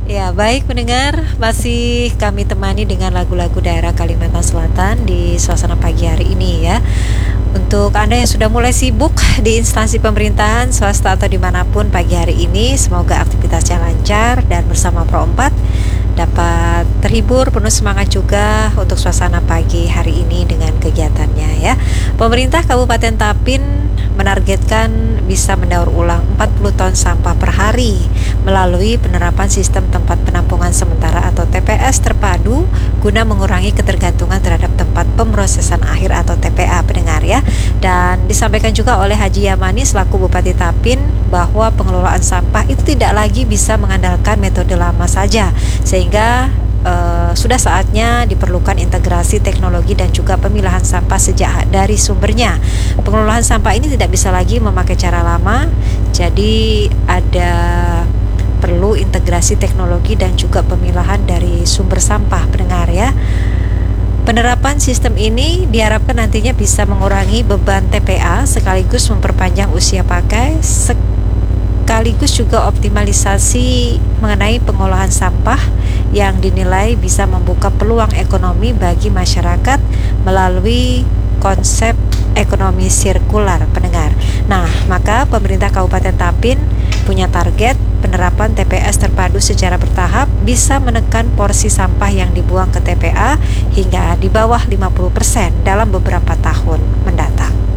Ya, baik pendengar, masih kami temani dengan lagu-lagu daerah Kalimantan Selatan di suasana pagi hari ini ya. Untuk Anda yang sudah mulai sibuk di instansi pemerintahan, swasta atau dimanapun pagi hari ini, semoga aktivitasnya lancar dan bersama Pro 4 dapat terhibur, penuh semangat juga untuk suasana pagi hari ini dengan kegiatannya ya. Pemerintah Kabupaten Tapin menargetkan bisa mendaur ulang 40 ton sampah per hari melalui penerapan sistem tempat penampungan sementara atau TPS terpadu guna mengurangi ketergantungan terhadap tempat pemrosesan akhir atau TPA pendengar ya. Dan disampaikan juga oleh Haji Yamani selaku Bupati Tapin bahwa pengelolaan sampah itu tidak lagi bisa mengandalkan metode lama saja, sehingga sudah saatnya diperlukan integrasi teknologi dan juga pemilahan sampah sejak dari sumbernya. Pengelolaan sampah ini tidak bisa lagi memakai cara lama, jadi ada perlu integrasi teknologi dan juga pemilahan dari sumber sampah pendengar ya. Penerapan sistem ini diharapkan nantinya bisa mengurangi beban TPA sekaligus memperpanjang usia pakai sekaligus juga optimalisasi mengenai pengolahan sampah yang dinilai bisa membuka peluang ekonomi bagi masyarakat melalui konsep ekonomi sirkular pendengar. Nah, maka pemerintah Kabupaten Tapin punya target penerapan TPS terpadu secara bertahap bisa menekan porsi sampah yang dibuang ke TPA hingga di bawah 50% dalam beberapa tahun mendatang.